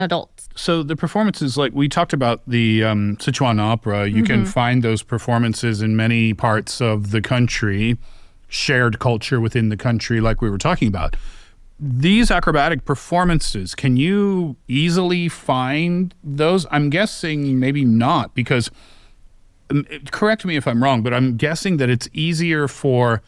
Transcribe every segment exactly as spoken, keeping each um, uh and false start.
adults. So the performances, like we talked about the um, Sichuan opera, you mm-hmm. can find those performances in many parts of the country, shared culture within the country like we were talking about. These acrobatic performances, can you easily find those? I'm guessing maybe not, because, um, correct me if I'm wrong, but I'm guessing that it's easier for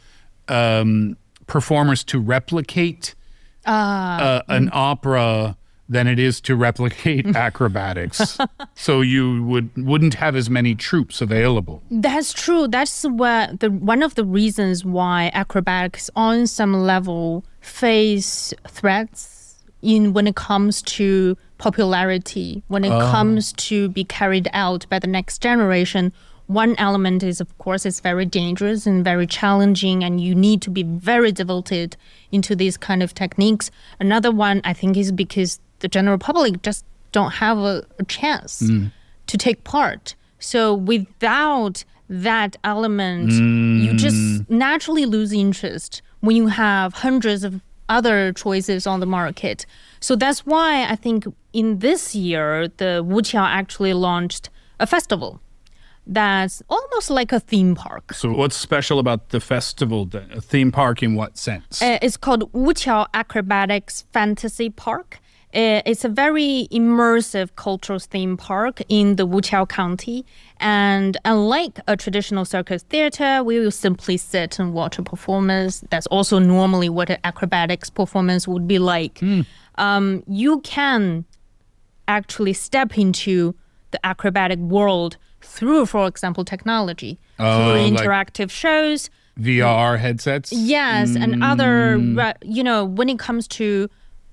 um, performers to replicate uh, uh, an mm. opera than it is to replicate acrobatics. So you would, wouldn't have as many troops available. That's true. That's what the one of the reasons why acrobatics on some level face threats in when it comes to popularity, when it oh. comes to be carried out by the next generation. One element is, of course, it's very dangerous and very challenging, and you need to be very devoted into these kind of techniques. Another one, I think, is because the general public just don't have a, a chance mm. to take part. So without that element, mm. you just naturally lose interest when you have hundreds of other choices on the market. So that's why I think in this year, the Wuqiao actually launched a festival that's almost like a theme park. So what's special about the festival? A theme park in what sense? Uh, it's called Wuqiao Acrobatics Fantasy Park. Uh, it's a very immersive cultural theme park in the Wuqiao County. And unlike a traditional circus theater, we will simply sit and watch a performance. That's also normally what an acrobatics performance would be like. Mm. Um, you can actually step into the acrobatic world through, for example, technology, oh, through interactive like shows. V R headsets? Yes, mm. and other, you know, when it comes to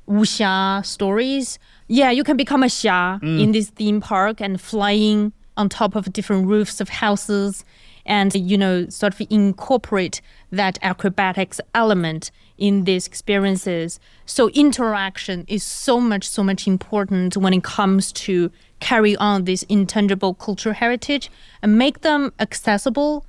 wuxia stories, yeah, you can become a xia mm. in this theme park and flying on top of different roofs of houses and, you know, sort of incorporate that acrobatics element in these experiences. So interaction is so much, so much important when it comes to carry on this intangible cultural heritage and make them accessible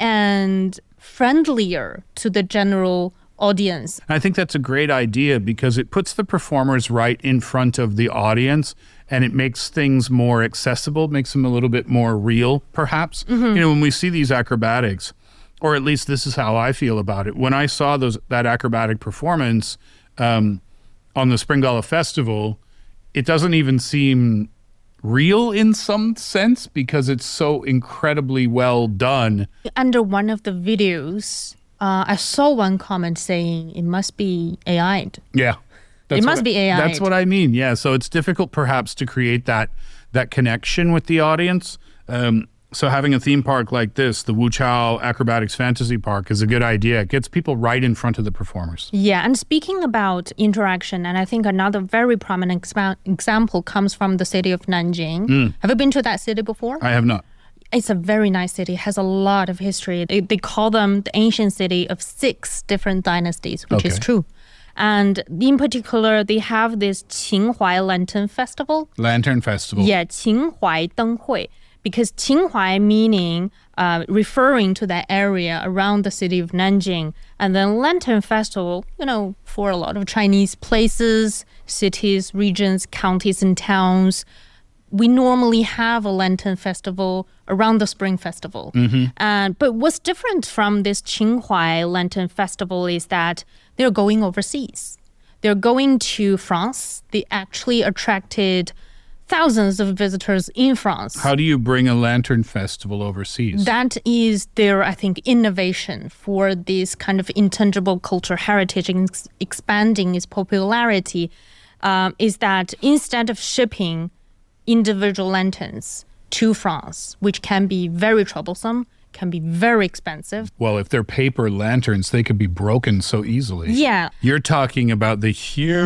and friendlier to the general audience. I think that's a great idea because it puts the performers right in front of the audience and it makes things more accessible, makes them a little bit more real, perhaps. Mm-hmm. You know, when we see these acrobatics, or at least this is how I feel about it. When I saw those that acrobatic performance um, on the Spring Gala Festival, it doesn't even seem real in some sense because it's so incredibly well done. Under one of the videos, uh, I saw one comment saying it must be A I'd. Yeah. It must be A I'd. That's what I mean. Yeah. So it's difficult perhaps to create that that connection with the audience. Um, so having a theme park like this, the Wuqiao Acrobatics Fantasy Park, is a good idea. It gets people right in front of the performers. Yeah. And speaking about interaction, and I think another very prominent expa- example comes from the city of Nanjing. Mm. Have you been to that city before? I have not. It's a very nice city. It has a lot of history. They, they call them the ancient city of six different dynasties, which okay. is true. And in particular, they have this Qinghuai Lantern Festival. Lantern Festival. Yeah, Qinghuai Denghui. Because Qinghuai meaning uh, referring to that area around the city of Nanjing. And then Lantern Festival, you know, for a lot of Chinese places, cities, regions, counties, and towns, we normally have a Lantern Festival around the Spring Festival. Mm-hmm. And, but what's different from this Qinghuai Lantern Festival is that they're going overseas. They're going to France. They actually attracted thousands of visitors in France. How do you bring a lantern festival overseas? That is their, I think, innovation for this kind of intangible cultural heritage and ex- expanding its popularity um, is that instead of shipping individual lanterns to France, which can be very troublesome, can be very expensive. Well, if they're paper lanterns, they could be broken so easily. Yeah. You're talking about the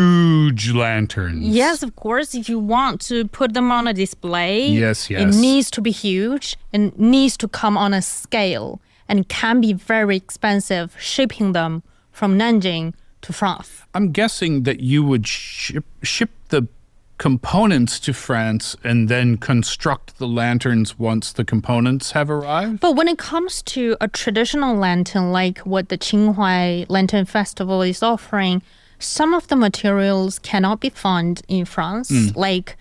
huge lanterns. Yes, of course. If you want to put them on a display, yes, yes. it needs to be huge and needs to come on a scale and can be very expensive shipping them from Nanjing to France. I'm guessing that you would ship, ship the components to France and then construct the lanterns once the components have arrived? But when it comes to a traditional lantern like what the Qinghuai Lantern Festival is offering, some of the materials cannot be found in France, like